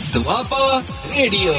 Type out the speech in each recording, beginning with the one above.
Doaba radio.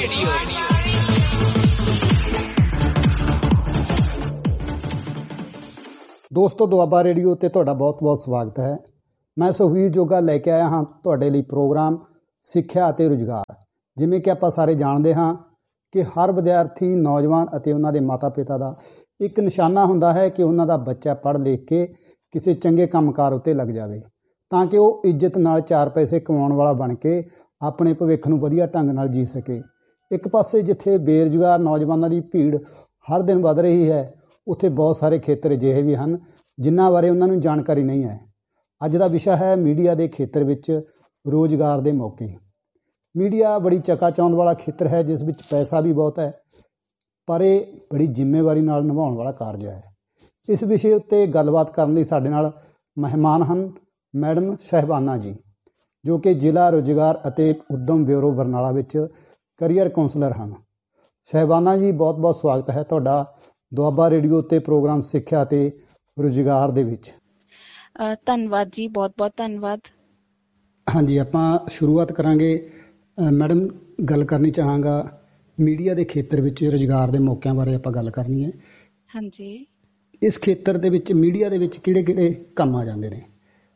ਦੋਸਤੋ, Doaba radio ਤੇ ਤੁਹਾਡਾ ਬਹੁਤ-ਬਹੁਤ ਸਵਾਗਤ ਹੈ। ਮੈਂ ਸੁਖਵੀਰ ਜੋਗਾ ਲੈ ਕੇ ਆਇਆ ਹਾਂ ਤੁਹਾਡੇ ਲਈ ਪ੍ਰੋਗਰਾਮ ਸਿੱਖਿਆ ਅਤੇ ਰੁਜ਼ਗਾਰ। ਜਿਵੇਂ ਕਿ ਆਪਾਂ ਸਾਰੇ ਜਾਣਦੇ ਹਾਂ ਕਿ ਹਰ ਵਿਦਿਆਰਥੀ, ਨੌਜਵਾਨ ਅਤੇ ਉਹਨਾਂ ਦੇ ਮਾਤਾ-ਪਿਤਾ ਦਾ ਇੱਕ ਨਿਸ਼ਾਨਾ ਹੁੰਦਾ ਹੈ ਕਿ ਉਹਨਾਂ ਦਾ ਬੱਚਾ ਪੜ੍ਹ ਲਿਖ ਕੇ ਕਿਸੇ ਚੰਗੇ ਕੰਮਕਾਰ ਉੱਤੇ ਲੱਗ ਜਾਵੇ, ਤਾਂ ਕਿ ਉਹ ਇੱਜ਼ਤ ਨਾਲ 4 ਪੈਸੇ ਕਮਾਉਣ ਵਾਲਾ ਬਣ ਕੇ ਆਪਣੇ ਭਵਿੱਖ ਨੂੰ ਵਧੀਆ ਢੰਗ ਨਾਲ ਜੀ ਸਕੇ। ਇੱਕ ਪਾਸੇ ਜਿੱਥੇ ਬੇਰੁਜ਼ਗਾਰ ਨੌਜਵਾਨਾਂ ਦੀ ਭੀੜ ਹਰ ਦਿਨ ਵੱਧ ਰਹੀ ਹੈ, ਉੱਥੇ ਬਹੁਤ ਸਾਰੇ ਖੇਤਰ ਅਜਿਹੇ ਵੀ ਹਨ ਜਿਨ੍ਹਾਂ ਬਾਰੇ ਉਹਨਾਂ ਨੂੰ ਜਾਣਕਾਰੀ ਨਹੀਂ ਹੈ। ਅੱਜ ਦਾ ਵਿਸ਼ਾ ਹੈ ਮੀਡੀਆ ਦੇ ਖੇਤਰ ਵਿੱਚ ਰੁਜ਼ਗਾਰ ਦੇ ਮੌਕੇ। ਮੀਡੀਆ ਬੜੀ ਚਕਾਚੌਂਧ ਵਾਲਾ ਖੇਤਰ ਹੈ, ਜਿਸ ਵਿੱਚ ਪੈਸਾ ਵੀ ਬਹੁਤ ਹੈ, ਪਰ ਇਹ ਬੜੀ ਜ਼ਿੰਮੇਵਾਰੀ ਨਾਲ ਨਿਭਾਉਣ ਵਾਲਾ ਕਾਰਜ ਹੈ। ਇਸ ਵਿਸ਼ੇ ਉੱਤੇ ਗੱਲਬਾਤ ਕਰਨ ਲਈ ਸਾਡੇ ਨਾਲ ਮਹਿਮਾਨ ਹਨ ਮੈਡਮ ਸ਼ਹਿਬਾਨਾ ਜੀ, ਜੋ ਕਿ ਜ਼ਿਲ੍ਹਾ ਰੁਜ਼ਗਾਰ ਅਤੇ ਉੱਦਮ ਬਿਊਰੋ ਬਰਨਾਲਾ ਵਿੱਚ ਕਰੀਅਰ ਕਾਉਂਸਲਰ ਹਨ। ਸ਼ਹਿਬਾਨਾ ਜੀ, ਬਹੁਤ-ਬਹੁਤ ਸਵਾਗਤ ਹੈ ਤੁਹਾਡਾ ਦੁਆਬਾ ਰੇਡੀਓ ਉੱਤੇ ਪ੍ਰੋਗਰਾਮ ਸਿੱਖਿਆ ਅਤੇ ਰੁਜ਼ਗਾਰ ਦੇ ਵਿੱਚ। ਧੰਨਵਾਦ ਜੀ, ਬਹੁਤ-ਬਹੁਤ ਧੰਨਵਾਦ। ਹਾਂਜੀ, ਆਪਾਂ ਸ਼ੁਰੂਆਤ ਕਰਾਂਗੇ। ਮੈਡਮ, ਗੱਲ ਕਰਨੀ ਚਾਹਾਂਗਾ ਮੀਡੀਆ ਦੇ ਖੇਤਰ ਵਿੱਚ ਰੁਜ਼ਗਾਰ ਦੇ ਮੌਕਿਆਂ ਬਾਰੇ ਆਪਾਂ ਗੱਲ ਕਰਨੀ ਹੈ। ਹਾਂਜੀ, ਇਸ ਖੇਤਰ ਦੇ ਵਿੱਚ ਮੀਡੀਆ ਦੇ ਵਿੱਚ ਕਿਹੜੇ-ਕਿਹੜੇ ਕੰਮ ਆ ਜਾਂਦੇ ਨੇ?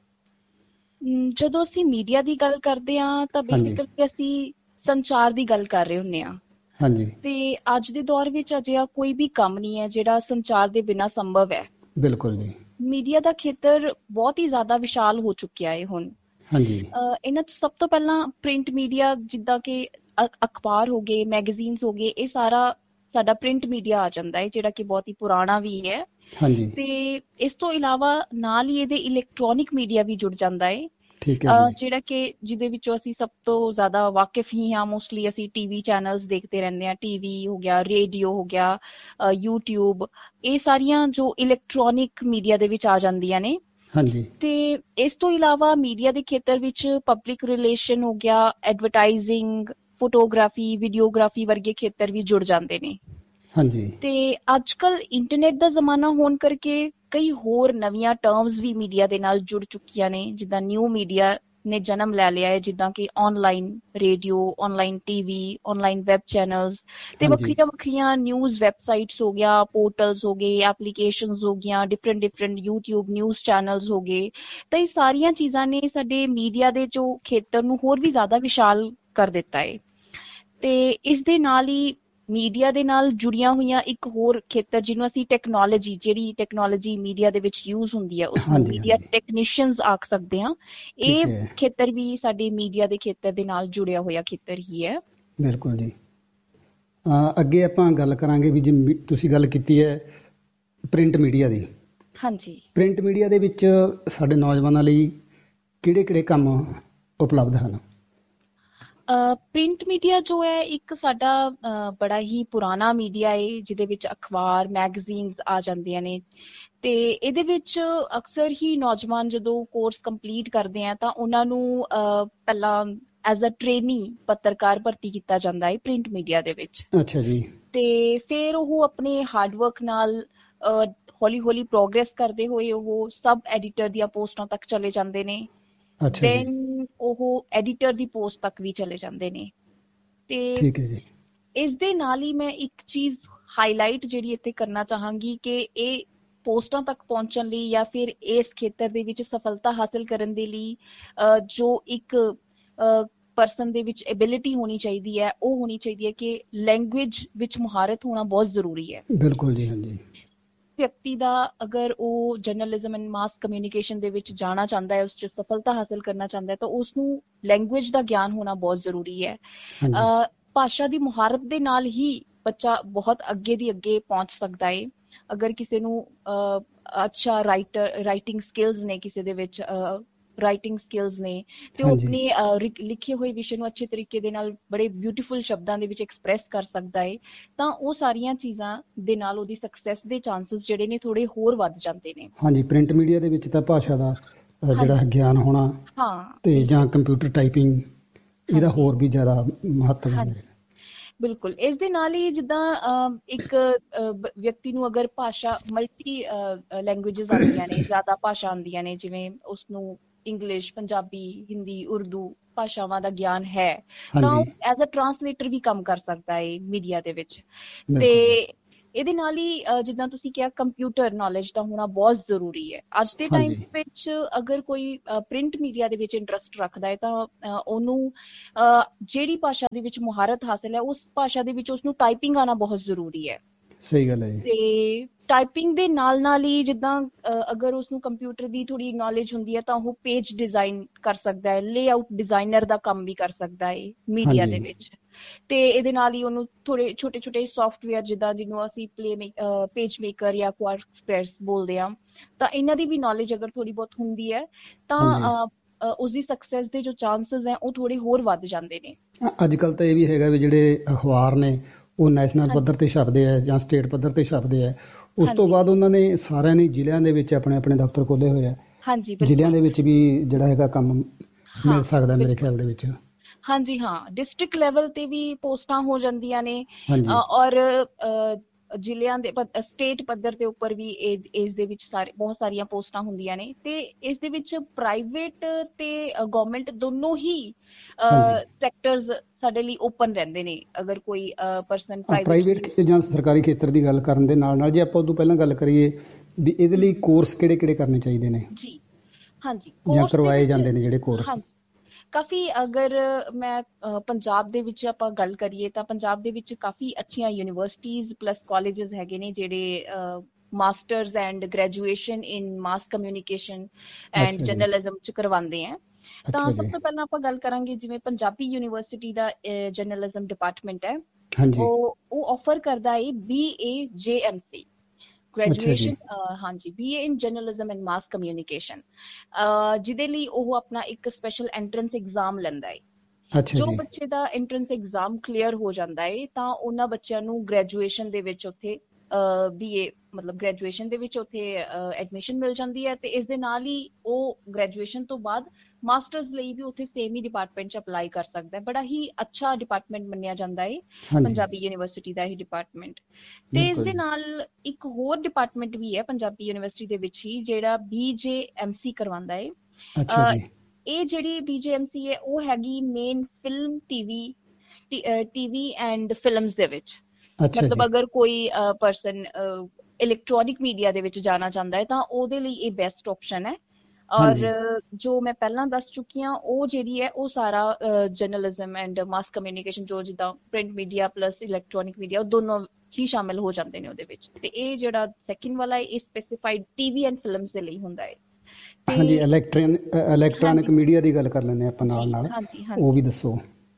ਜਦੋਂ ਅਸੀਂ ਮੀਡੀਆ ਦੀ ਗੱਲ ਕਰਦੇ ਹਾਂ ਤਾਂ ਬੇਸਿਕਲੀ ਅਸੀਂ ਸੰਚਾਰ ਦੀ ਗੱਲ ਕਰ ਰਹੇ ਹੁੰਦੇ ਹਾਂ। ਹਾਂਜੀ। ਤੇ ਅੱਜ ਦੇ ਦੌਰ ਵਿੱਚ ਅਜਿਹਾ ਕੋਈ ਵੀ ਕੰਮ ਨਹੀਂ ਹੈ ਜਿਹੜਾ ਸੰਚਾਰ ਦੇ ਬਿਨਾਂ ਸੰਭਵ ਹੈ। ਬਿਲਕੁਲ ਜੀ। ਮੀਡੀਆ ਦਾ ਖੇਤਰ ਬਹੁਤ ਹੀ ਜ਼ਿਆਦਾ ਵਿਸ਼ਾਲ ਹੋ ਚੁੱਕਿਆ ਹੈ ਹੁਣ। ਹਾਂਜੀ। ਇਹਨਾਂ 'ਚ ਸਭ ਤੋਂ ਪਹਿਲਾਂ ਪ੍ਰਿੰਟ ਮੀਡੀਆ, ਜਿੱਦਾਂ ਕਿ ਅਖਬਾਰ ਹੋ ਗਏ, ਮੈਗਜ਼ੀਨਸ ਹੋ ਗਏ, ਇਹ ਸਾਰਾ ਸਾਡਾ ਪ੍ਰਿੰਟ ਮੀਡੀਆ ਆ ਜਾਂਦਾ ਹੈ, ਜਿਹੜਾ ਕਿ ਬਹੁਤ ਹੀ ਪੁਰਾਣਾ ਵੀ ਹੈ। ਹਾਂਜੀ। ਤੇ ਇਸ ਤੋਂ ਇਲਾਵਾ ਨਾਲ ਹੀ ਇਹਦੇ ਇਲੈਕਟ੍ਰੋਨਿਕ ਮੀਡੀਆ ਵੀ ਜੁੜ ਜਾਂਦਾ ਹੈ। ਠੀਕ ਹੈ ਜੀ। ਜਿਹੜਾ ਕਿ ਜਿਹਦੇ ਵਿੱਚੋਂ ਅਸੀਂ ਸਭ ਤੋਂ ਜ਼ਿਆਦਾ ਵਾਕਿਫ ਹੀ ਹਾਂ। ਮੋਸਟਲੀ ਅਸੀਂ ਟੀਵੀ ਚੈਨਲਸ ਦੇਖਦੇ ਰਹਿੰਦੇ ਹਾਂ। ਟੀਵੀ ਹੋ ਗਿਆ, ਰੇਡੀਓ ਹੋ ਗਿਆ, ਯੂਟਿਊਬ, ਇਹ ਸਾਰੀਆਂ ਜੋ ਇਲੈਕਟ੍ਰੋਨਿਕ ਮੀਡੀਆ ਦੇ ਵਿੱਚ ਆ ਜਾਂਦੀਆਂ ਨੇ। ਹਾਂਜੀ। ਤੇ ਇਸ ਤੋਂ ਇਲਾਵਾ ਮੀਡੀਆ ਦੇ ਖੇਤਰ ਵਿੱਚ ਪਬਲਿਕ ਰਿਲੇਸ਼ਨ ਹੋ ਗਿਆ, ਐਡਵਰਟਾਈਜ਼ਿੰਗ, ਫੋਟੋਗ੍ਰਾਫੀ, ਵੀਡੀਓਗ੍ਰਾਫੀ ਵਰਗੇ ਖੇਤਰ ਵੀ ਜੁੜ ਜਾਂਦੇ ਨੇ। ਹਾਂਜੀ। ਤੇ ਅੱਜ ਕੱਲ੍ਹ ਇੰਟਰਨੈਟ ਦਾ ਜ਼ਮਾਨਾ ਹੋਣ ਕਰਕੇ ਕਈ ਹੋਰ ਨਵੀਆਂ ਟਰਮਸ ਵੀ ਮੀਡੀਆ ਦੇ ਨਾਲ ਜੁੜ ਚੁੱਕੀਆਂ ਨੇ, ਜਿੱਦਾਂ ਨਿਊ ਮੀਡੀਆ ਨੇ ਜਨਮ ਲੈ ਲਿਆ ਹੈ, ਜਿੱਦਾਂ ਕਿ online radio, online TV, online web channels ਤੇ ਵੱਖਰੀਆਂ ਨਿਊਜ਼ ਵੈਬਸਾਈਟਸ ਹੋ ਗਿਆ, ਪੋਰਟਲਸ ਹੋ ਗਏ, ਐਪਲੀਕੇਸ਼ਨਸ ਹੋ ਗਈਆਂ, ਡਿਫਰੈਂਟ ਯੂਟਿਊਬ ਨਿਊਜ਼ ਚੈਨਲਸ ਹੋ ਗਏ। ਤਾਂ ਇਹ ਸਾਰੀਆਂ ਚੀਜ਼ਾਂ ਨੇ ਸਾਡੇ ਮੀਡੀਆ ਦੇ ਜੋ ਖੇਤਰ ਨੂੰ ਹੋਰ ਵੀ ਜ਼ਿਆਦਾ ਵਿਸ਼ਾਲ ਕਰ ਦਿੱਤਾ ਹੈ। ਤੇ ਇਸ ਦੇ ਨਾਲ ਹੀ ਮੀਡੀਆ ਦੇ ਨਾਲ ਜੁੜੀਆਂ ਹੋਈਆਂ ਇੱਕ ਹੋਰ ਖੇਤਰ, ਜਿਹਨੂੰ ਅਸੀਂ ਟੈਕਨੋਲੋਜੀ, ਜਿਹੜੀ ਟੈਕਨੋਲੋਜੀ ਮੀਡੀਆ ਦੇ ਵਿੱਚ ਯੂਜ਼ ਹੁੰਦੀ ਹੈ, ਉਸਨੂੰ ਮੀਡੀਆ ਟੈਕਨੀਸ਼ੀਅਨਸ ਆਖ ਸਕਦੇ ਹਾਂ। ਇਹ ਖੇਤਰ ਵੀ ਸਾਡੇ ਮੀਡੀਆ ਦੇ ਖੇਤਰ ਦੇ ਨਾਲ ਜੁੜਿਆ ਹੋਇਆ ਖੇਤਰ ਹੀ ਹੈ। ਬਿਲਕੁਲ ਜੀ। ਅੱਗੇ ਆਪਾਂ ਗੱਲ ਕਰਾਂਗੇ ਵੀ ਜਿਵੇਂ ਤੁਸੀਂ ਗੱਲ ਕੀਤੀ ਹੈ ਪ੍ਰਿੰਟ ਮੀਡੀਆ ਦੀ। ਹਾਂਜੀ। ਪ੍ਰਿੰਟ ਮੀਡੀਆ ਦੇ ਵਿੱਚ ਸਾਡੇ ਨੌਜਵਾਨਾਂ ਲਈ ਕਿਹੜੇ-ਕਿਹੜੇ ਕੰਮ ਉਪਲਬਧ ਹਨ? ਪ੍ਰਿੰਟ ਮੀਡੀਆ ਜੋ ਹੈ ਇੱਕ ਸਾਡਾ ਬੜਾ ਹੀ ਪੁਰਾਣਾ ਮੀਡੀਆ ਹੈ, ਜਿਹਦੇ ਵਿੱਚ ਅਖਬਾਰ, ਮੈਗਜ਼ੀਨਸ ਆ ਜਾਂਦੀਆਂ ਨੇ। ਤੇ ਇਹਦੇ ਵਿੱਚ ਅਕਸਰ ਹੀ ਨੌਜਵਾਨ ਜਦੋਂ ਕੋਰਸ ਕੰਪਲੀਟ ਕਰਦੇ ਆ ਤਾਂ ਉਹਨਾਂ ਨੂੰ ਪਹਿਲਾਂ ਐਜ਼ ਅ ਟ੍ਰੇਨੀ ਪੱਤਰਕਾਰ ਭਰਤੀ ਕੀਤਾ ਜਾਂਦਾ ਹੈ ਪ੍ਰਿੰਟ ਮੀਡੀਆ ਦੇ ਵਿੱਚ। ਅੱਛਾ ਜੀ। ਤੇ ਫਿਰ ਉਹ ਆਪਣੇ ਹਾਰਡਵਰਕ ਨਾਲ ਹੌਲੀ-ਹੌਲੀ ਪ੍ਰੋਗਰੈਸ ਕਰਦੇ ਹੋਏ ਉਹ ਸਬ ਐਡੀਟਰ ਦੀਆਂ ਪੋਸਟਾਂ ਤੱਕ ਚਲੇ ਜਾਂਦੇ ਨੇ। ਦੈਨ ਉਹ ਐਡੀਟਰ ਦੀ ਪੋਸਟ ਤੱਕ ਵੀ ਚਲੇ ਜਾਂਦੇ ਨੇ। ਤੇ ਠੀਕ ਹੈ ਜੀ। ਇਸ ਦੇ ਨਾਲ ਹੀ ਮੈਂ ਇੱਕ ਚੀਜ਼ ਹਾਈਲਾਈਟ ਜਿਹੜੀ ਇੱਥੇ ਕਰਨਾ ਚਾਹਾਂਗੀ ਕਿ ਇਹ ਪੋਸਟਾਂ ਤੱਕ ਪਹੁੰਚਣ ਲਈ ਜਾਂ ਫਿਰ ਇਸ ਖੇਤਰ ਦੇ ਵਿੱਚ ਸਫਲਤਾ ਹਾਸਲ ਕਰਨ ਦੇ ਲਈ ਜੋ ਇੱਕ ਪਰਸਨ ਦੇ ਵਿੱਚ ਐਬਿਲਿਟੀ ਹੋਣੀ ਚਾਹੀਦੀ ਹੈ, ਉਹ ਹੋਣੀ ਚਾਹੀਦੀ ਹੈ ਕਿ ਲੈਂਗੁਏਜ ਵਿੱਚ ਮੁਹਾਰਤ ਹੋਣਾ ਬਹੁਤ ਜ਼ਰੂਰੀ ਹੈ। ਬਿਲਕੁਲ ਜੀ। ਹਾਂਜੀ। ਵਿਅਕਤੀ ਦਾ ਅਗਰ ਉਹ ਜਰਨਲਿਜ਼ਮ ਐਂਡ ਮਾਸ ਕਮਿਊਨੀਕੇਸ਼ਨ ਦੇ ਵਿੱਚ ਜਾਣਾ ਚਾਹੁੰਦਾ ਹੈ, ਉਸ 'ਚ ਸਫਲਤਾ ਹਾਸਲ ਕਰਨਾ ਚਾਹੁੰਦਾ ਹੈ, ਤਾਂ ਉਸਨੂੰ ਲੈਂਗੁਏਜ ਦਾ ਗਿਆਨ ਹੋਣਾ ਬਹੁਤ ਜ਼ਰੂਰੀ ਹੈ। ਭਾਸ਼ਾ ਦੀ ਮੁਹਾਰਤ ਦੇ ਨਾਲ ਹੀ ਬੱਚਾ ਬਹੁਤ ਅੱਗੇ ਦੀ ਅੱਗੇ ਪਹੁੰਚ ਸਕਦਾ ਹੈ। ਅਗਰ ਕਿਸੇ ਨੂੰ ਅੱਛਾ ਰਾਈਟਿੰਗ ਸਕਿੱਲਸ ਨੇ, ਕਿਸੇ ਦੇ ਵਿੱਚ ਰਾਈਟਿੰਗ ਸਕਿੱਲਸ ਨੇ, ਤੇ ਉਹ ਆਪਣੇ ਲਿਖੇ ਹੋਏ ਵਿਸ਼ੇ ਨੂੰ ਅੱਛੇ ਤਰੀਕੇ ਦੇ ਨਾਲ ਬੜੇ ਬਿਊਟੀਫੁਲ ਸ਼ਬਦਾਂ ਦੇ ਵਿੱਚ ਐਕਸਪ੍ਰੈਸ ਕਰ ਸਕਦਾ ਹੈ, ਤਾਂ ਉਹ ਸਾਰੀਆਂ ਚੀਜ਼ਾਂ ਦੇ ਨਾਲ ਉਹਦੀ ਸਕਸੈਸ ਦੇ ਚਾਂਸਸ ਜਿਹੜੇ ਨੇ ਥੋੜੇ ਹੋਰ ਵੱਧ ਜਾਂਦੇ ਨੇ। ਹਾਂਜੀ। ਪ੍ਰਿੰਟ ਮੀਡੀਆ ਦੇ ਵਿੱਚ ਤਾਂ ਭਾਸ਼ਾ ਦਾ ਜਿਹੜਾ ਗਿਆਨ ਹੋਣਾ ਤੇ ਜਾਂ ਕੰਪਿਊਟਰ ਟਾਈਪਿੰਗ, ਇਹਦਾ ਹੋਰ ਵੀ ਜ਼ਿਆਦਾ ਮਹੱਤਵ ਹੈ। ਬਿਲਕੁਲ। ਇਸ ਦੇ ਨਾਲ ਹੀ ਜਿੱਦਾਂ ਇੱਕ ਵਿਅਕਤੀ ਨੂੰ ਅਗਰ ਭਾਸ਼ਾ ਮਲਟੀ ਲੈਂਗੁਏਜਸ ਆਉਂਦੀਆਂ ਨੇ, ਜ਼ਿਆਦਾ ਭਾਸ਼ਾ ਆਉਂਦੀਆਂ ਨੇ, ਜਿਵੇਂ ਉਸਨੂੰ ਇੰਗਲਿਸ਼, ਪੰਜਾਬੀ, ਹਿੰਦੀ, ਉਰਦੂ ਭਾਸ਼ਾਵਾਂ ਦਾ ਗਿਆਨ ਹੈ ਤਾਂ ਹਾਂਜੀ ਉਹ ਐਜ਼ ਅ ਟਰਾਂਸਲੇਟਰ ਵੀ ਕੰਮ ਕਰ ਸਕਦਾ ਹੈ ਮੀਡੀਆ ਦੇ ਵਿੱਚ। ਤੇ ਬਿਲਕੁਲ ਇਹਦੇ ਨਾਲ ਹੀ ਜਿੱਦਾਂ ਤੁਸੀਂ ਕਿਹਾ ਕੰਪਿਊਟਰ ਨੌਲੇਜ ਦਾ ਹੋਣਾ ਬਹੁਤ ਜ਼ਰੂਰੀ ਹੈ ਅੱਜ ਦੇ ਟਾਈਮ ਹਾਂਜੀ ਵਿੱਚ। ਅਗਰ ਕੋਈ ਪ੍ਰਿੰਟ ਮੀਡੀਆ ਦੇ ਵਿੱਚ ਇੰਟਰਸਟ ਰੱਖਦਾ ਹੈ ਤਾਂ ਉਹਨੂੰ ਜਿਹੜੀ ਭਾਸ਼ਾ ਦੇ ਵਿੱਚ ਮੁਹਾਰਤ ਹਾਸਲ ਹੈ ਉਸ ਭਾਸ਼ਾ ਦੇ ਵਿੱਚ ਉਸਨੂੰ ਟਾਈਪਿੰਗ ਆਉਣਾ ਬਹੁਤ ਜ਼ਰੂਰੀ ਹੈ। ਸਹੀ ਗੱਲ ਹੈ ਜੀ। ਤੇ ਟਾਈਪਿੰਗ ਦੇ ਨਾਲ ਹੀ ਜਿੱਦਾਂ ਅਗਰ ਉਸਨੂੰ ਕੰਪਿਊਟਰ ਦੀ ਥੋੜੀ ਨੌਲੇਜ ਹੁੰਦੀ ਹੈ ਤਾਂ ਉਹ ਪੇਜ ਡਿਜ਼ਾਈਨ ਕਰ ਸਕਦਾ ਹੈ, ਲੇਆਊਟ ਡਿਜ਼ਾਈਨਰ ਦਾ ਕੰਮ ਵੀ ਕਰ ਸਕਦਾ ਹੈ ਮੀਡੀਆ ਦੇ ਹਾਂਜੀ ਵਿੱਚ। ਤੇ ਇਹਦੇ ਨਾਲ ਹੀ ਉਹਨੂੰ ਥੋੜੇ ਛੋਟੇ ਛੋਟੇ ਸੌਫਟਵੇਅਰ ਜਿੱਦਾਂ ਜਿਹਨੂੰ ਅਸੀਂ ਪੇਜ ਮੇਕਰ ਜਾਂ ਕੁਆਰਕਸਪ੍ਰੈਸ ਬੋਲਦੇ ਹਾਂ ਤਾਂ ਇਹਨਾਂ ਦੀ ਵੀ ਨੌਲੇਜ ਅਗਰ ਥੋੜੀ ਬਹੁਤ ਹੁੰਦੀ ਹੈ ਤਾਂ ਹਾਂਜੀ ਉਸਦੀ ਸਕਸੈਸ ਦੇ ਜੋ ਚਾਂਸਸ ਹੈ ਉਹ ਥੋੜੇ ਹੋਰ ਵੱਧ ਜਾਂਦੇ ਨੇ। ਅੱਜ ਕੱਲ੍ਹ ਤਾਂ ਇਹ ਵੀ ਹੈਗਾ ਵੀ ਜਿਹੜੇ ਅਖਬਾਰ ਨੇ ਉਹ ਨੈਸ਼ਨਲ ਹਾਂਜੀ ਪੱਧਰ ਤੇ ਛਪਦੇ ਆ ਜਾਂ ਸਟੇਟ ਪੱਧਰ ਤੇ ਛਪਦੇ ਆ। ਉਸ ਤੋਂ ਹਾਂਜੀ ਬਾਅਦ ਉਹਨਾਂ ਨੇ ਸਾਰਿਆਂ ਨੇ ਜ਼ਿਲ੍ਹਿਆਂ ਦੇ ਵਿੱਚ ਆਪਣੇ ਆਪਣੇ ਦਫ਼ਤਰ ਖੋਲ੍ਹੇ ਹੋਏ ਆ। ਹਾਂਜੀ ਜ਼ਿਲ੍ਹਿਆਂ ਬਿਲਕੁਲ ਦੇ ਵਿੱਚ ਵੀ ਜਿਹੜਾ ਹੈਗਾ ਕੰਮ ਹਾਂ ਮਿਲ ਸਕਦਾ ਮੇਰੇ ਬਿਲਕੁਲ ਖਿਆਲ ਦੇ ਵਿੱਚ। ਹਾਂਜੀ ਹਾਂ ਡਿਸਟ੍ਰਿਕਟ ਲੈਵਲ ਤੇ ਵੀ ਪੋਸਟਾਂ ਹੋ ਜਾਂਦੀਆਂ ਨੇ ਹਾਂਜੀ ਔਰ ਜ਼ਿਲ੍ਹਿਆਂ ਦੇ ਸਟੇਟ ਪੱਧਰ ਦੇ ਉੱਪਰ ਵੀ ਇਸ ਦੇ ਵਿੱਚ ਬਹੁਤ ਸਾਰੀਆਂ ਪੋਸਟਾਂ ਹੁੰਦੀਆਂ ਨੇ। ਤੇ ਇਸ ਦੇ ਵਿੱਚ ਪ੍ਰਾਈਵੇਟ ਤੇ ਗਵਰਨਮੈਂਟ ਦੋਨੋਂ ਹੀ ਹਾਂਜੀ ਸੈਕਟਰਸ ਸਾਡੇ ਲਈ ਓਪਨ ਰਹਿੰਦੇ ਨੇ। ਅਗਰ ਕੋਈ ਪਰਸਨ ਪ੍ਰਾਈਵੇਟ ਪ੍ਰਾਈਵੇਟਲੀ ਜਾਂ ਸਰਕਾਰੀ ਖੇਤਰ ਦੀ ਗੱਲ ਕਰਨ ਦੇ ਨਾਲ ਨਾਲ ਜੇ ਆਪਾਂ ਉਦੋਂ ਪਹਿਲਾਂ ਗੱਲ ਕਰੀਏ ਵੀ ਇਹਦੇ ਲਈ ਕੋਰਸ ਕਿਹੜੇ ਕਿਹੜੇ ਕਰਨੇ ਚਾਹੀਦੇ ਨੇ ਜੀ ਹਾਂਜੀ ਜਾਂ ਕੋਰਸ ਦੇ ਕਰਵਾਏ ਵਿੱਚ ਜਾਂਦੇ ਨੇ ਜਿਹੜੇ ਕੋਰਸ। ਹਾਂਜੀ ਕਾਫੀ ਅਗਰ ਮੈਂ ਪੰਜਾਬ ਦੇ ਵਿੱਚ ਆਪਾਂ ਗੱਲ ਕਰੀਏ ਤਾਂ ਪੰਜਾਬ ਦੇ ਵਿੱਚ ਕਾਫੀ ਅੱਛੀਆਂ ਯੂਨੀਵਰਸਿਟੀਜ਼ ਪਲੱਸ ਕਾਲਜਸ ਹੈਗੇ ਨੇ ਜਿਹੜੇ masters and graduation in mass communication and ਅੱਛਾ ਜੀ ਜਰਨਲਿਜ਼ਮ ਚ ਕਰਵਾਉਂਦੇ ਆ। ਤਾਂ ਅੱਛਾ ਸਭ ਜੀ ਤੋਂ ਪਹਿਲਾਂ ਆਪਾਂ ਗੱਲ ਕਰਾਂਗੇ ਜਿਵੇਂ ਪੰਜਾਬੀ ਯੂਨੀਵਰਸਿਟੀ ਦਾ ਜਰਨਲਿਜ਼ਮ ਡਿਪਾਰਟਮੈਂਟ ਹੈ ਹਾਂਜੀ ਉਹ ਆਫਰ ਕਰਦਾ ਹੈ BA-JMC ਅੱਛਾ ਜੀ ਗ੍ਰੈਜੂਏਸ਼ਨ। ਹਾਂਜੀ BA in journalism and mass communication ਜਿਹਦੇ ਲਈ ਉਹ ਆਪਣਾ ਇੱਕ ਸਪੈਸ਼ਲ ਐਂਟਰੈਂਸ ਐਗਜ਼ਾਮ ਲੈਂਦਾ ਹੈ। ਅੱਛਾ ਜੋ ਜੀ ਬੱਚੇ ਦਾ ਐਂਟਰੈਂਸ ਐਗਜ਼ਾਮ ਕਲੀਅਰ ਹੋ ਜਾਂਦਾ ਹੈ ਤਾਂ ਉਹਨਾਂ ਬੱਚਿਆਂ ਨੂੰ ਗ੍ਰੈਜੂਏਸ਼ਨ ਦੇ ਵਿੱਚ ਉੱਥੇ BA ਮਤਲਬ ਗ੍ਰੈਜੂਏਸ਼ਨ ਦੇ ਵਿੱਚ ਉੱਥੇ ਐਡਮਿਸ਼ਨ ਮਿਲ ਜਾਂਦੀ ਹੈ। ਤੇ ਇਸ ਦੇ ਨਾਲ ਹੀ ਉਹ ਗ੍ਰੈਜੂਏਸ਼ਨ ਤੋਂ ਬਾਅਦ ਮਾਸਟਰਸ ਲਈ ਵੀ ਉੱਥੇ ਸੇਮ ਹੀ ਡਿਪਾਰਟਮੈਂਟ 'ਚ ਅਪਲਾਈ ਕਰ ਸਕਦਾ ਹੈ। ਬੜਾ ਹੀ ਅੱਛਾ ਡਿਪਾਰਟਮੈਂਟ ਮੰਨਿਆ ਜਾਂਦਾ ਹੈ ਹਾਂਜੀ ਪੰਜਾਬੀ ਯੂਨੀਵਰਸਿਟੀ ਦਾ ਇਹ ਡਿਪਾਰਟਮੈਂਟ। ਤੇ ਇਸ ਬਿਲਕੁਲ ਦੇ ਜੀ ਨਾਲ ਇੱਕ ਹੋਰ ਡਿਪਾਰਟਮੈਂਟ ਵੀ ਹੈ ਪੰਜਾਬੀ ਯੂਨੀਵਰਸਿਟੀ ਦੇ ਵਿੱਚ ਹੀ ਜਿਹੜਾ BJMC ਕਰਵਾਉਂਦਾ ਹੈ। ਅੱਛਾ ਜੀ ਇਹ ਜਿਹੜੀ BJMC ਹੈ ਉਹ ਹੈਗੀ main film TV and films ਦੇ ਵਿੱਚ। ਅੱਛਾ ਮਤਲਬ ਜੀ ਅਗਰ ਕੋਈ ਪਰਸਨ ਇਲੈਕਟ੍ਰੋਨਿਕ ਮੀਡੀਆ ਦੇ ਵਿੱਚ ਜਾਣਾ ਚਾਹੁੰਦਾ ਹੈ ਤਾਂ ਉਹਦੇ ਲਈ ਇਹ ਬੈਸਟ ਆਪਸ਼ਨ ਹੈ। ਔਰ ਹਾਂਜੀ ਜੋ ਮੈਂ ਪਹਿਲਾਂ ਦੱਸ ਚੁੱਕੀ ਹਾਂ ਉਹ ਜਿਹੜੀ ਹੈ ਉਹ ਸਾਰਾ ਜਰਨਲਿਜ਼ਮ ਐਂਡ ਮਾਸ ਕਮਿਊਨੀਕੇਸ਼ਨ ਜੋ ਜਿੱਦਾਂ print media plus electronic media ਉਹ ਦੋਨੋਂ ਹੀ ਸ਼ਾਮਿਲ ਹੋ ਜਾਂਦੇ ਨੇ ਉਹਦੇ ਵਿੱਚ। ਤੇ ਇਹ ਜਿਹੜਾ ਸੈਕਿੰਡ ਵਾਲਾ ਹੈ ਇਹ ਸਪੈਸੀਫਾਈਡ ਟੀਵੀ ਐਂਡ ਫਿਲਮਸ ਦੇ ਲਈ ਹੁੰਦਾ ਹੈ। ਤੇ ਹਾਂਜੀ ਇਲੈਕਟ੍ਰੋਨਿਕ ਹਾਂਜੀ ਮੀਡੀਆ ਦੀ ਗੱਲ ਕਰ ਲੈਂਦੇ ਆਪਾਂ ਜੀ ਨਾਲ ਨਾਲ ਹਾਂਜੀ ਉਹ ਹਾਂਜੀ ਵੀ ਦੱਸੋ।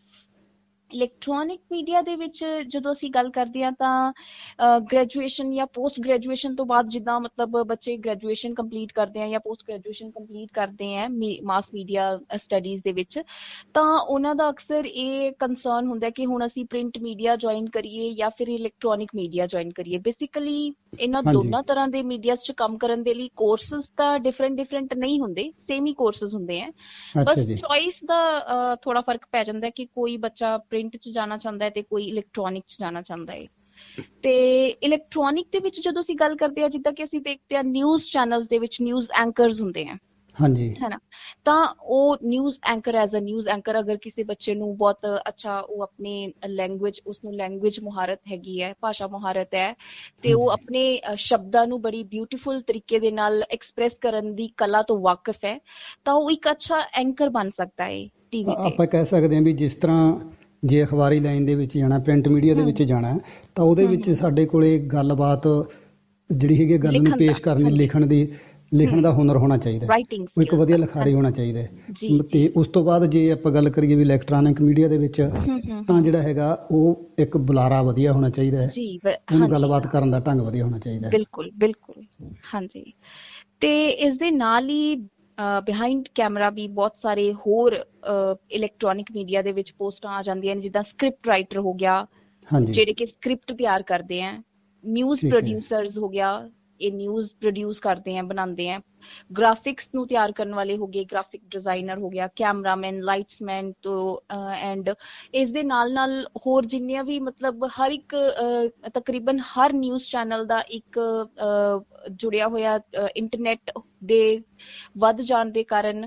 ਇਲੈਕਟ੍ਰੋਨਿਕ ਮੀਡੀਆ ਦੇ ਵਿੱਚ ਜਦੋਂ ਅਸੀਂ ਗੱਲ ਕਰਦੇ ਹਾਂ ਤਾਂ ਗ੍ਰੈਜੂਏਸ਼ਨ ਜਾਂ ਪੋਸਟ ਗ੍ਰੈਜੂਏਸ਼ਨ ਤੋਂ ਬਾਅਦ ਜਿੱਦਾਂ ਮਤਲਬ ਬੱਚੇ ਗ੍ਰੈਜੂਏਸ਼ਨ ਕੰਪਲੀਟ ਕਰਦੇ ਆ ਜਾਂ ਪੋਸਟ ਗ੍ਰੈਜੂਏਸ਼ਨ ਕੰਪਲੀਟ ਕਰਦੇ ਆ ਮਾਸ ਮੀਡੀਆ ਸਟੱਡੀਜ਼ ਦੇ ਵਿੱਚ ਤਾਂ ਉਹਨਾਂ ਦਾ ਅਕਸਰ ਇਹ ਕੰਸਰਨ ਹੁੰਦਾ ਕਿ ਹੁਣ ਅਸੀਂ ਪ੍ਰਿੰਟ ਮੀਡੀਆ ਜੁਆਇਨ ਕਰੀਏ ਜਾਂ ਫਿਰ ਇਲੈਕਟ੍ਰੋਨਿਕ ਮੀਡੀਆ ਜੁਆਇਨ ਕਰੀਏ। ਬੇਸਿਕਲੀ ਇਹਨਾਂ ਹਾਂਜੀ ਦੋਨਾਂ ਤਰ੍ਹਾਂ ਦੇ ਮੀਡੀਆਸ 'ਚ ਕੰਮ ਕਰਨ ਦੇ ਲਈ ਕੋਰਸਸ ਤਾਂ ਡਿਫਰੈਂਟ ਨਹੀਂ ਹੁੰਦੇ, ਸੇਮ ਹੀ ਕੋਰਸਸ ਹੁੰਦੇ ਆ। ਅੱਛਾ ਬਸ ਜੀ ਚੋਇਸ ਦਾ ਥੋੜਾ ਫਰਕ ਪੈ ਜਾਂਦਾ ਕਿ ਕੋਈ ਬੱਚਾ ਪ੍ਰਿੰਟ 'ਚ ਜਾਣਾ ਚਾਹੁੰਦਾ ਹੈ ਤੇ ਕੋਈ ਇਲੈਕਟ੍ਰੋਨਿਕ 'ਚ ਜਾਣਾ ਚਾਹੁੰਦਾ ਹੈ। ਤੇ ਇਲੈਕਟ੍ਰੋਨਿਕ ਦੇ ਵਿੱਚ ਜਦੋਂ ਅਸੀਂ ਗੱਲ ਕਰਦੇ ਹਾਂ ਜਿੱਦਾਂ ਕਿ ਅਸੀਂ ਦੇਖਦੇ ਹਾਂ ਨਿਊਜ਼ ਚੈਨਲਸ ਦੇ ਵਿੱਚ ਨਿਊਜ਼ ਐਂਕਰਸ ਹੁੰਦੇ ਆ ਹਾਂਜੀ ਹੈ ਨਾ। ਤਾਂ ਉਹ news anchor as a news anchor ਅਗਰ ਕਿਸੇ ਬੱਚੇ ਨੂੰ ਬਹੁਤ ਅੱਛਾ ਉਹ ਆਪਣੀ ਲੈਂਗੁਏਜ ਉਸਨੂੰ ਲੈਂਗੁਏਜ ਮੁਹਾਰਤ ਹੈਗੀ ਹੈ, ਭਾਸ਼ਾ ਮੁਹਾਰਤ ਹੈ ਤੇ ਉਹ ਹਾਂਜੀ ਆਪਣੇ ਸ਼ਬਦਾਂ ਨੂੰ ਬੜੀ ਬਿਊਟੀਫੁਲ ਤਰੀਕੇ ਦੇ ਨਾਲ ਐਕਸਪ੍ਰੈਸ ਕਰਨ ਦੀ ਕਲਾ ਤੋਂ ਵਾਕਿਫ ਹੈ ਤਾਂ ਉਹ ਇੱਕ ਅੱਛਾ ਐਂਕਰ ਬਣ ਸਕਦਾ ਹੈ ਟੀਵੀ ਤੇ। ਆਪਾਂ ਕਹਿ ਸਕਦੇ ਹਾਂ ਵੀ ਜਿਸ ਤਰ੍ਹਾਂ ਜੇ ਅਖਬਾਰੀ ਲਾਈਨ ਦੇ ਵਿੱਚ ਜਾਣਾ ਪ੍ਰਿੰਟ ਮੀਡੀਆ ਦੇ ਵਿੱਚ ਜਾਣਾ ਤਾਂ ਉਹਦੇ ਵਿੱਚ ਸਾਡੇ ਕੋਲੇ ਗੱਲਬਾਤ ਜਿਹੜੀ ਹੈਗੀ ਗੱਲ ਨੂੰ ਲਿਖਣ ਦਾ ਪੇਸ਼ ਕਰਨ ਹਾਂਜੀ ਲਿਖਣ ਦਾ ਹੁਨਰ ਹੋਣਾ ਚਾਹੀਦਾ। ਰਾਈਟਿੰਗ ਉਹ ਇੱਕ ਸਕਿੱਲਸ ਵਧੀਆ ਦਾ ਲਿਖਾਰੀ ਹਾਂਜੀ ਹੋਣਾ ਚਾਹੀਦਾ ਜੀ ਤੇ ਜੀ ਉਸ ਤੋਂ ਬਾਅਦ ਜੇ ਆਪਾਂ ਗੱਲ ਕਰੀਏ ਵੀ ਇਲੈਕਟ੍ਰੋਨਿਕ ਮੀਡੀਆ ਦੇ ਵਿੱਚ ਤਾਂ ਜਿਹੜਾ ਹੈਗਾ ਉਹ ਇੱਕ ਬੁਲਾਰਾ ਵਧੀਆ ਹੋਣਾ ਚਾਹੀਦਾ ਹੈ। ਜੀ ਉਹਨੂੰ ਹਾਂਜੀ ਗੱਲਬਾਤ ਕਰਨ ਦਾ ਢੰਗ ਵਧੀਆ ਹੋਣਾ ਚਾਹੀਦਾ ਹੈ। ਬਿਲਕੁਲ ਬਿਲਕੁਲ ਹਾਂਜੀ। ਤੇ ਇਸ ਦੇ ਨਾਲ ਹੀ ਬਿਹਾਈਂਡ ਕੈਮਰਾ ਵੀ ਬਹੁਤ ਸਾਰੇ ਹੋਰ ਇਲੈਕਟ੍ਰੋਨਿਕ ਮੀਡੀਆ ਦੇ ਵਿੱਚ ਪੋਸਟਾਂ ਆ ਜਾਂਦੀਆਂ ਨੇ ਜਿੱਦਾਂ ਸਕ੍ਰਿਪਟ ਰਾਈਟਰ ਹੋ ਗਿਆ ਹਾਂਜੀ ਜਿਹੜੇ ਕਿ ਸਕ੍ਰਿਪਟ ਤਿਆਰ ਕਰਦੇ ਆ, ਨਿਊਜ਼ ਠੀਕ ਹੈ ਪ੍ਰੋਡਿਊਸਰਸ ਹੋ ਗਿਆ ਇਹ ਨਿਊਜ਼ ਪ੍ਰੋਡਿਊਸ ਕਰਦੇ ਆ ਬਣਾਉਂਦੇ ਆ, ਗ੍ਰਾਫਿਕਸ ਨੂੰ ਤਿਆਰ ਕਰਨ ਵਾਲੇ ਹੋ ਗਏ ਗ੍ਰਾਫਿਕ ਡਿਜ਼ਾਈਨਰ ਹੋ ਗਿਆ, ਕੈਮਰਾਮੈਨ, ਲਾਈਟਸਮੈਨ ਤੋਂ ਐਂਡ ਇਸ ਦੇ ਨਾਲ ਹੋਰ ਜਿੰਨੀਆਂ ਵੀ ਮਤਲਬ ਹਰ ਇੱਕ ਤਕਰੀਬਨ ਹਰ ਨਿਊਜ਼ ਚੈਨਲ ਦਾ ਇੱਕ ਜੁੜਿਆ ਹੋਇਆ ਇੰਟਰਨੈਟ ਦੇ ਵੱਧ ਜਾਣ ਦੇ ਕਾਰਨ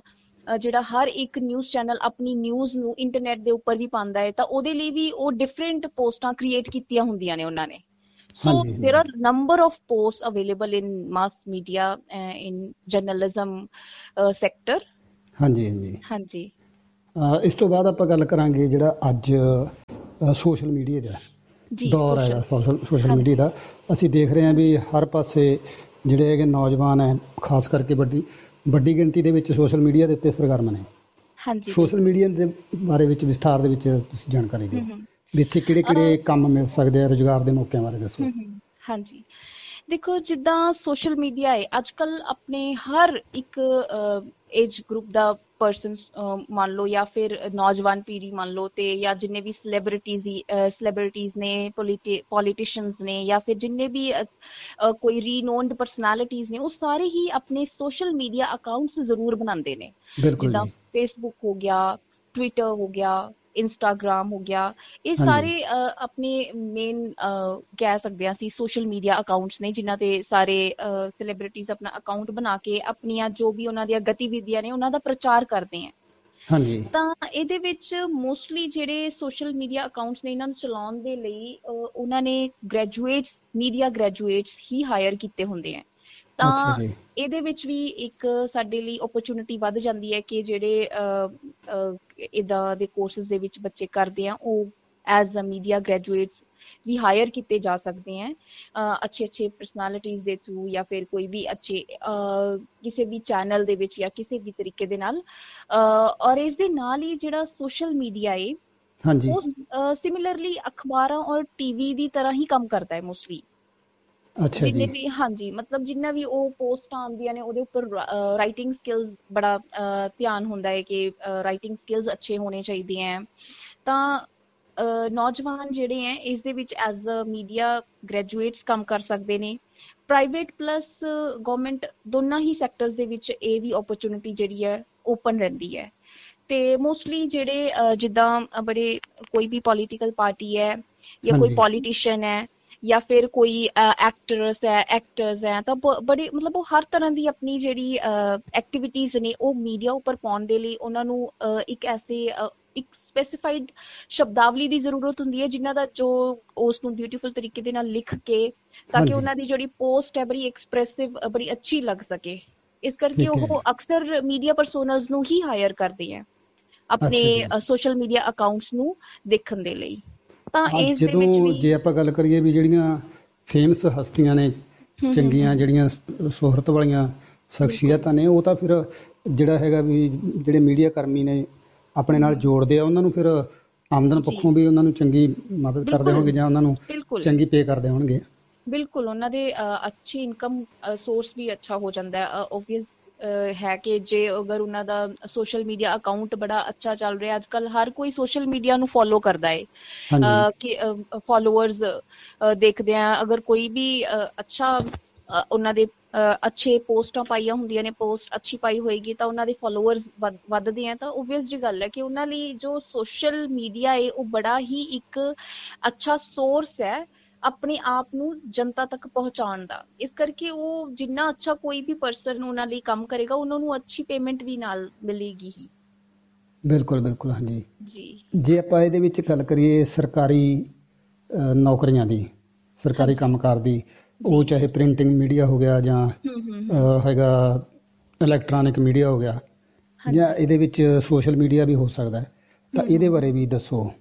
ਜਿਹੜਾ ਹਰ ਇੱਕ ਨਿਊਜ਼ ਚੈਨਲ ਆਪਣੀ ਨਿਊਜ਼ ਨੂੰ ਇੰਟਰਨੈਟ ਦੇ ਉੱਪਰ ਵੀ ਪਾਉਂਦਾ ਹੈ, ਤਾਂ ਉਹਦੇ ਲਈ ਵੀ ਉਹ ਡਿਫਰੈਂਟ ਪੋਸਟਾਂ ਕ੍ਰੀਏਟ ਕੀਤੀਆਂ ਹੁੰਦੀਆਂ ਨੇ ਉਹਨਾਂ ਨੇ। So ਹਾਂਜੀ there ਹਾਂਜੀ are number of posts available in mass media, in journalism sector. ਹਾਂਜੀ ਹਾਂਜੀ। ਹਾਂਜੀ ਇਸ ਤੋਂ ਬਾਅਦ ਆਪਾਂ ਗੱਲ ਕਰਾਂਗੇ ਜਿਹੜਾ ਅੱਜ ਸੋਸ਼ਲ ਮੀਡੀਆ ਦਾ ਜੀ, ਦੌਰ ਹੈਗਾ, ਸੋਸ਼ਲ ਮੀਡੀਆ ਹਾਂਜੀ ਦਾ ਅਸੀਂ ਦੇਖ ਰਹੇ ਹਾਂ ਵੀ ਹਰ ਪਾਸੇ ਜਿਹੜੇ ਹੈਗੇ ਨੌਜਵਾਨ ਹੈ, ਖਾਸ ਕਰਕੇ ਵੱਡੀ ਗਿਣਤੀ ਦੇ ਵਿੱਚ ਸੋਸ਼ਲ ਮੀਡੀਆ ਦੇ ਉੱਤੇ ਸਰਗਰਮ ਨੇ। ਹਾਂਜੀ ਸੋਸ਼ਲ ਬਿਲਕੁਲ। ਮੀਡੀਆ ਦੇ ਬਾਰੇ ਵਿੱਚ ਵਿਸਥਾਰ ਦੇ ਵਿੱਚ ਤੁਸੀਂ ਜਾਣਕਾਰੀ ਦਿਓ ਹਮ ਵੀ ਇੱਥੇ ਕਿਹੜੇ ਕਿਹੜੇ ਅਹ ਕੰਮ ਮਿਲ ਸਕਦੇ ਆ, ਰੁਜ਼ਗਾਰ ਦੇ ਮੌਕਿਆਂ ਬਾਰੇ ਦੱਸੋ। ਹਾਂਜੀ, ਦੇਖੋ ਜਿੱਦਾਂ ਸੋਸ਼ਲ ਮੀਡੀਆ ਹੈ ਅੱਜ ਕੱਲ ਆਪਣੇ ਹਰ ਇੱਕ ਏਜ ਗਰੁੱਪ ਦਾ ਪਰਸਨ ਮੰਨ ਲਓ, ਜਾਂ ਫਿਰ ਨੌਜਵਾਨ ਪੀੜ੍ਹੀ ਮੰਨ ਲਓ, ਤੇ ਜਾਂ ਜਿੰਨੇ ਵੀ ਸੈਲੀਬ੍ਰਿਟੀਜ਼ ਨੇ, ਪੋਲੀਟੀਸ਼ੀਅਨਸ ਨੇ, ਜਾਂ ਫਿਰ ਜਿੰਨੇ ਵੀ ਕੋਈ ਰੀਨੋਨਡ ਪਰਸਨੈਲਿਟੀਜ਼ ਨੇ, ਉਹ ਸਾਰੇ ਹੀ ਆਪਣੇ ਸੋਸ਼ਲ ਮੀਡੀਆ ਅਕਾਊਂਟਸ ਜ਼ਰੂਰ ਬਣਾਉਂਦੇ ਨੇ। ਬਿਲਕੁਲ ਜਿੱਦਾਂ ਜੀ। ਫੇਸਬੁੱਕ ਹੋ ਗਿਆ, ਟਵਿੱਟਰ ਹੋ ਗਿਆ, ਇੰਸਟਾਗ੍ਰਾਮ ਹੋ ਗਿਆ, ਇਹ ਹਾਂਜੀ ਸਾਰੇ ਆਪਣੇ ਮੇਨ ਕਹਿ ਸਕਦੇ ਹਾਂ ਅਸੀਂ ਸੋਸ਼ਲ ਮੀਡੀਆ ਅਕਾਊਂਟਸ ਨੇ, ਜਿਨ੍ਹਾਂ ਤੇ ਸਾਰੇ ਸੈਲੀਬ੍ਰਿਟੀਜ਼ ਆਪਣਾ ਅਕਾਊਂਟ ਬਣਾ ਕੇ ਆਪਣੀਆਂ ਜੋ ਵੀ ਉਹਨਾਂ ਦੀਆਂ ਗਤੀਵਿਧੀਆਂ ਨੇ ਉਹਨਾਂ ਦਾ ਪ੍ਰਚਾਰ ਕਰਦੇ ਹੈ। ਹਾਂਜੀ ਤਾਂ ਇਹਦੇ ਵਿੱਚ ਮੋਸਟਲੀ ਜਿਹੜੇ ਸੋਸ਼ਲ ਮੀਡੀਆ ਅਕਾਊਂਟਸ ਨੇ, ਇਹਨਾਂ ਨੂੰ ਚਲਾਉਣ ਦੇ ਲਈ ਉਹਨਾਂ ਨੇ ਮੀਡੀਆ ਗ੍ਰੈਜੂਏਟਸ ਹੀ ਹਾਇਰ ਕੀਤੇ ਹੁੰਦੇ ਹੈ। ਅੱਛਾ ਤਾਂ ਜੀ। ਇਹਦੇ ਵਿੱਚ ਵੀ ਇੱਕ ਸਾਡੇ ਲਈ ਓਪਰਚੁਨਿਟੀ ਵੱਧ ਜਾਂਦੀ ਹੈ ਕਿ ਜਿਹੜੇ ਇੱਦਾਂ ਦੇ ਕੋਰਸਿਸ ਦੇ ਵਿੱਚ ਬੱਚੇ ਕਰਦੇ ਆ, ਉਹ as a media graduates we hire ਕੀਤੇ ਜਾ ਸਕਦੇ ਹੈ ਅੱਛੇ ਪਰਸਨੈਲਿਟੀਜ਼ ਦੇ ਥਰੂ, ਜਾਂ ਫਿਰ ਕੋਈ ਵੀ ਅੱਛੇ ਕਿਸੇ ਵੀ ਚੈਨਲ ਦੇ ਵਿੱਚ, ਜਾਂ ਕਿਸੇ ਵੀ ਤਰੀਕੇ ਦੇ ਨਾਲ। ਔਰ ਇਸ ਦੇ ਨਾਲ ਹੀ ਜਿਹੜਾ ਸੋਸ਼ਲ ਮੀਡੀਆ ਹੈ ਹਾਂਜੀ ਉਹ ਸਿਮਿਲਰਲੀ ਅਖਬਾਰਾਂ ਔਰ ਟੀਵੀ ਦੀ ਤਰ੍ਹਾਂ ਹੀ ਕੰਮ ਕਰਦਾ ਹੈ ਮੋਸਟਲੀ। ਅੱਛਾ ਜਿੰਨੇ ਜੀ। ਵੀ ਹਾਂਜੀ, ਮਤਲਬ ਜਿੰਨਾ ਵੀ ਉਹ ਪੋਸਟਾਂ ਆਉਂਦੀਆਂ ਨੇ ਉਹਦੇ ਉੱਪਰ ਰਾਈਟਿੰਗ ਸਕਿੱਲਸ ਬੜਾ ਧਿਆਨ ਹੁੰਦਾ ਹੈ ਕਿ ਰਾਈਟਿੰਗ ਸਕਿੱਲਸ ਅੱਛੇ ਹੋਣੇ ਚਾਹੀਦੇ ਹੈ। ਤਾਂ ਨੌਜਵਾਨ ਜਿਹੜੇ ਹੈ ਇਸ ਦੇ ਵਿੱਚ ਐਜ਼ ਅ ਮੀਡੀਆ ਗ੍ਰੈਜੂਏਟਸ ਕੰਮ ਕਰ ਸਕਦੇ ਨੇ। ਪ੍ਰਾਈਵੇਟ ਪਲੱਸ ਗਵਰਨਮੈਂਟ ਦੋਨਾਂ ਹੀ ਸੈਕਟਰਸ ਦੇ ਵਿੱਚ ਇਹ ਵੀ ਓਪਰਚੁਨਿਟੀ ਜਿਹੜੀ ਹੈ ਓਪਨ ਰਹਿੰਦੀ ਹੈ। ਤੇ ਮੋਸਟਲੀ ਜਿਹੜੇ ਜਿੱਦਾਂ ਬੜੇ ਕੋਈ ਵੀ ਪੋਲੀਟੀਕਲ ਪਾਰਟੀ ਹੈ, ਜਾਂ ਕੋਈ ਹਾਂਜੀ ਪੋਲੀਟੀਸ਼ੀਅਨ ਹੈ, ਜਾਂ ਫਿਰ ਕੋਈ ਐਕਟਰਸ ਹੈ, ਤਾਂ ਬੜੇ ਮਤਲਬ ਉਹ ਹਰ ਤਰ੍ਹਾਂ ਦੀ ਆਪਣੀ ਜਿਹੜੀ ਐਕਟੀਵਿਟੀਜ਼ ਨੇ ਉਹ ਮੀਡੀਆ ਉੱਪਰ ਪਾਉਣ ਦੇ ਲਈ ਉਹਨਾਂ ਨੂੰ ਇੱਕ ਸਪੈਸੀਫਾਈਡ ਸ਼ਬਦਾਵਲੀ ਦੀ ਜ਼ਰੂਰਤ ਹੁੰਦੀ ਹੈ, ਜਿਨ੍ਹਾਂ ਦਾ ਜੋ ਉਸ ਨੂੰ ਬਿਊਟੀਫੁਲ ਤਰੀਕੇ ਦੇ ਨਾਲ ਲਿਖ ਕੇ, ਤਾਂ ਕਿ ਹਾਂਜੀ ਉਹਨਾਂ ਦੀ ਜਿਹੜੀ ਪੋਸਟ ਹੈ ਬੜੀ ਐਕਸਪ੍ਰੈਸਿਵ, ਬੜੀ ਅੱਛੀ ਲੱਗ ਸਕੇ। ਇਸ ਕਰਕੇ ਠੀਕ ਹੈ ਉਹ ਜੀ। ਅਕਸਰ ਮੀਡੀਆ ਪਰਸੋਨਸ ਨੂੰ ਹੀ ਹਾਇਰ ਕਰਦੇ ਹੈ ਆਪਣੇ ਅੱਛਾ ਜੀ। ਸੋਸ਼ਲ ਮੀਡੀਆ ਅਕਾਊਂਟਸ ਨੂੰ ਦੇਖਣ ਦੇ ਲਈ। ਤਾਂ ਇਸ ਦੇ ਜਦੋਂ ਵਿੱਚ ਵੀ ਜੇ ਆਪਾਂ ਗੱਲ ਕਰੀਏ ਵੀ ਜਿਹੜੀਆਂ ਫੇਮਸ ਹਸਤੀਆਂ ਨੇ, ਚੰਗੀਆਂ ਜਿਹੜੀਆਂ ਸ਼ੋਹਰਤ ਵਾਲੀਆਂ ਬਿਲਕੁਲ ਸ਼ਖਸੀਅਤਾਂ ਨੇ, ਉਹ ਤਾਂ ਫਿਰ ਜਿਹੜਾ ਹੈਗਾ ਵੀ ਜਿਹੜੇ ਮੀਡੀਆ ਕਰਮੀ ਨੇ ਆਪਣੇ ਨਾਲ ਜੋੜਦੇ ਆ, ਉਹਨਾਂ ਨੂੰ ਫਿਰ ਆਮਦਨ ਜੀ ਪੱਖੋਂ ਵੀ ਉਹਨਾਂ ਨੂੰ ਚੰਗੀ ਮਦਦ ਕਰਦੇ ਬਿਲਕੁਲ ਹੋਣਗੇ, ਜਾਂ ਉਹਨਾਂ ਨੂੰ ਬਿਲਕੁਲ ਚੰਗੀ ਪੇ ਕਰਦੇ ਹੋਣਗੇ। ਬਿਲਕੁਲ ਉਹਨਾਂ ਦੇ ਅੱਛੀ ਇਨਕਮ ਸੋਰਸ ਵੀ ਅੱਛਾ ਹੋ ਜਾਂਦਾ ਹੈ। ਓਬਵੀਅਸ ਹੈ ਕਿ ਜੇ ਅਗਰ ਉਹਨਾਂ ਦਾ ਸੋਸ਼ਲ ਮੀਡੀਆ ਅਕਾਊਂਟ ਬੜਾ ਅੱਛਾ ਚੱਲ ਰਿਹਾ, ਅੱਜ ਕੱਲ ਹਰ ਕੋਈ ਸੋਸ਼ਲ ਮੀਡੀਆ ਨੂੰ ਫੋਲੋ ਕਰਦਾ ਹਾਂਜੀ ਹੈ ਕਿ ਫੋਲੋਅਰਸ ਦੇਖਦੇ ਆ, ਅਗਰ ਕੋਈ ਵੀ ਅੱਛਾ ਉਹਨਾਂ ਦੇ ਅੱਛੇ ਪੋਸਟਾਂ ਪਾਈਆਂ ਹੁੰਦੀਆਂ ਨੇ, ਪੋਸਟ ਅੱਛੀ ਪਾਈ ਹੋਏਗੀ ਤਾਂ ਉਹਨਾਂ ਦੇ ਫੋਲੋਅਰਸ ਵੱਧਦੇ ਆ। ਤਾਂ ਓਬਵੀਅਸ ਜੀ ਗੱਲ ਹੈ ਕਿ ਉਹਨਾਂ ਲਈ ਜੋ ਸੋਸ਼ਲ ਮੀਡੀਆ ਹੈ ਉਹ ਬੜਾ ਹੀ ਇੱਕ ਅੱਛਾ ਸੋਰਸ ਹੈ ਆਪਣੇ ਆਪ ਨੂੰ ਜਨਤਾ ਤੱਕ ਪਹੁੰਚਾਉਣ ਦਾ। ਇਸ ਕਰਕੇ ਉਹ ਜਿੰਨਾ ਅੱਛਾ ਕੋਈ ਵੀ ਪਰਸਨ ਉਹਨਾਂ ਲਈ ਕੰਮ ਕਰੇਗਾ, ਉਹਨਾਂ ਨੂੰ ਅੱਛੀ ਪੇਮੈਂਟ ਵੀ ਨਾਲ ਮਿਲੇਗੀ ਹੀ। ਬਿਲਕੁਲ ਬਿਲਕੁਲ। ਹਾਂਜੀ। ਜੀ ਜੇ ਆਪਾਂ ਇਹਦੇ ਵਿੱਚ ਗੱਲ ਕਰੀਏ ਸਰਕਾਰੀ ਨੌਕਰੀਆਂ ਦੀ, ਸਰਕਾਰੀ ਹਾਂਜੀ ਕੰਮਕਾਰ ਦੀ, ਉਹ ਜੀ ਚਾਹੇ ਪ੍ਰਿੰਟਿੰਗ ਮੀਡੀਆ ਹੋ ਗਿਆ, ਜਾਂ ਹਮ ਹੈਗਾ ਇਲੈਕਟ੍ਰੋਨਿਕ ਮੀਡੀਆ ਹੋ ਗਿਆ, ਜਾਂ ਹਾਂਜੀ ਇਹਦੇ ਵਿੱਚ ਸੋਸ਼ਲ ਮੀਡੀਆ ਵੀ ਹੋ ਸਕਦਾ ਹੈ, ਤਾਂ ਇਹਦੇ ਬਾਰੇ ਵੀ ਦੱਸੋ।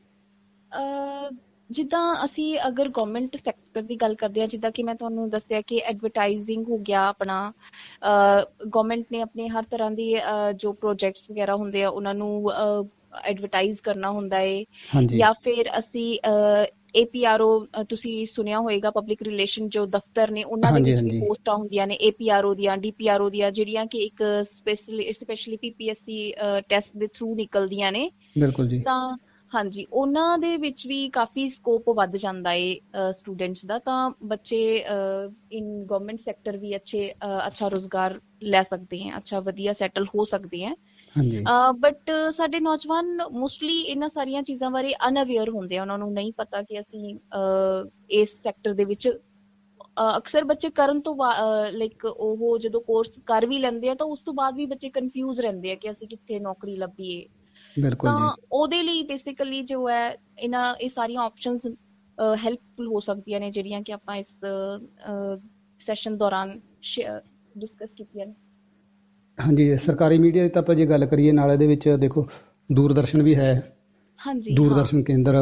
ਜਿੱਦਾਂ ਅਸੀਂ ਅਗਰ ਗਵਰਨਮੈਂਟ ਸੈਕਟਰ ਦੀ ਗੱਲ ਕਰਦੇ ਹਾਂ, ਜਿੱਦਾਂ ਕਿ ਮੈਂ ਤੁਹਾਨੂੰ ਦੱਸਿਆ ਕਿ ਐਡਵਰਟਾਈਜ਼ਿੰਗ ਹੋ ਗਿਆ ਆਪਣਾ, ਗਵਰਨਮੈਂਟ ਨੇ ਆਪਣੇ ਹਰ ਤਰ੍ਹਾਂ ਦੀ ਜੋ ਪ੍ਰੋਜੈਕਟਸ ਵਗੈਰਾ ਹੁੰਦੇ ਆ ਉਹਨਾਂ ਨੂੰ ਐਡਵਰਟਾਈਜ਼ ਕਰਨਾ ਹੁੰਦਾ ਹੈ। ਹਾਂਜੀ ਜਾਂ ਫਿਰ ਅਸੀਂ APRO ਤੁਸੀਂ ਸੁਣਿਆ ਹੋਏਗਾ, ਪਬਲਿਕ ਰਿਲੇਸ਼ਨ ਜੋ ਦਫ਼ਤਰ ਨੇ ਉਹਨਾਂ ਦੇ ਹਾਂਜੀ ਵਿੱਚ ਵੀ ਹਾਂਜੀ ਪੋਸਟਾਂ ਹੁੰਦੀਆਂ ਨੇ APRO ਦੀਆਂ, DPRO ਦੀਆਂ, ਜਿਹੜੀਆਂ ਕਿ ਇੱਕ ਸਪੈਸ਼ਲੀ PPSC ਟੈਸਟ ਦੇ ਥਰੂ ਨਿਕਲਦੀਆਂ ਨੇ। ਬਿਲਕੁਲ ਜੀ। ਤਾਂ ਹਾਂਜੀ, ਉਹਨਾਂ ਦੇ ਵਿੱਚ ਵੀ ਕਾਫੀ ਸਕੋਪ ਵੱਧ ਜਾਂਦਾ ਹੈ ਸਟੂਡੈਂਟਸ ਦਾ। ਤਾਂ ਬੱਚੇ ਇਨ ਗਵਰਨਮੈਂਟ ਸੈਕਟਰ ਵੀ ਅੱਛਾ ਰੁਜ਼ਗਾਰ ਲੈ ਸਕਦੇ ਹੈ, ਅੱਛਾ ਵਧੀਆ ਸੈਟਲ ਹੋ ਸਕਦੇ ਹੈ। ਹਾਂਜੀ ਬਟ ਸਾਡੇ ਨੌਜਵਾਨ ਮੋਸਟਲੀ ਇਹਨਾਂ ਸਾਰੀਆਂ ਚੀਜ਼ਾਂ ਬਾਰੇ ਅਨਅਵੇਅਰ ਹੁੰਦੇ ਆ, ਉਹਨਾਂ ਨੂੰ ਨਹੀਂ ਪਤਾ ਕਿ ਅਸੀਂ ਇਸ ਸੈਕਟਰ ਦੇ ਵਿੱਚ ਅਕਸਰ ਬੱਚੇ ਕਰਨ ਤੋਂ ਲਾਈਕ ਉਹ ਜਦੋਂ ਕੋਰਸ ਕਰ ਵੀ ਲੈਂਦੇ ਆ ਤਾਂ ਉਸ ਤੋਂ ਬਾਅਦ ਵੀ ਬੱਚੇ ਕਨਫਿਊਜ਼ ਰਹਿੰਦੇ ਆ ਕਿ ਅਸੀਂ ਕਿੱਥੇ ਨੌਕਰੀ ਲੱਭੀਏ। ਬਿਲਕੁਲ ਜੀ। ਤਾਂ ਉਹਦੇ ਲਈ ਬੇਸਿਕਲੀ ਜੋ ਹੈ ਇਹ ਸਾਰੀਆਂ ਆਪਸ਼ਨਸ ਹੈਲਪਫੁਲ ਹੋ ਸਕਦੀਆਂ ਨੇ ਜਿਹੜੀਆਂ ਕਿ ਆਪਾਂ ਇਸ ਸੈਸ਼ਨ ਦੌਰਾਨ ਡਿਸਕਸ ਕੀਤੀਆਂ ਨੇ। ਹਾਂਜੀ, ਸਰਕਾਰੀ ਮੀਡੀਆ ਦੀ ਤਾਂ ਆਪਾਂ ਜੇ ਗੱਲ ਕਰੀਏ ਨਾਲ ਇਹਦੇ ਵਿੱਚ ਦੇਖੋ ਦੂਰਦਰਸ਼ਨ ਵੀ ਹੈ, ਹਾਂਜੀ, ਹਾਂ। ਦੂਰਦਰਸ਼ਨ ਕੇਂਦਰ